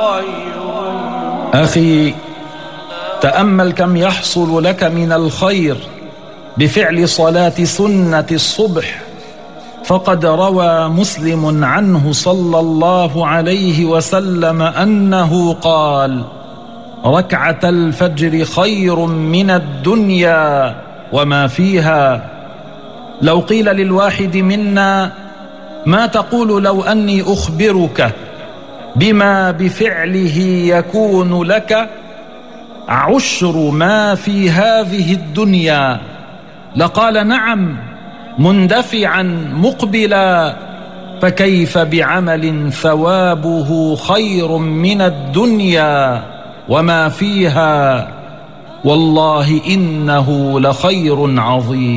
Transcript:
أخي، تأمل كم يحصل لك من الخير بفعل صلاة سنة الصبح. فقد روى مسلم عنه صلى الله عليه وسلم أنه قال: ركعة الفجر خير من الدنيا وما فيها. لو قيل للواحد منا: ما تقول لو أني أخبرك بما بفعله يكون لك عشر ما في هذه الدنيا؟ لقال: نعم، مندفعا مقبلا. فكيف بعمل ثوابه خير من الدنيا وما فيها؟ والله إنه لخير عظيم.